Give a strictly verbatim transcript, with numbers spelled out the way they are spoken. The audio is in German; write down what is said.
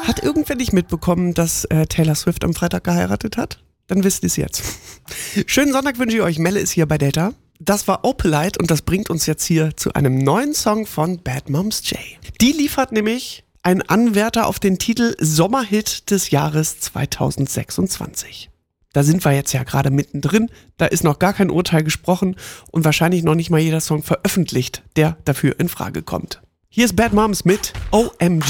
Hat irgendwer nicht mitbekommen, dass äh, Taylor Swift am Freitag geheiratet hat? Dann wisst ihr es jetzt. Schönen Sonntag wünsche ich euch. Melle ist hier bei Delta. Das war Opalite und das bringt uns jetzt hier zu einem neuen Song von Bad Moms J. Die liefert nämlich einen Anwärter auf den Titel Sommerhit des Jahres zweitausendsechsundzwanzig. Da sind wir jetzt ja gerade mittendrin, da ist noch gar kein Urteil gesprochen und wahrscheinlich noch nicht mal jeder Song veröffentlicht, der dafür in Frage kommt. Hier ist Bad Moms mit O M G.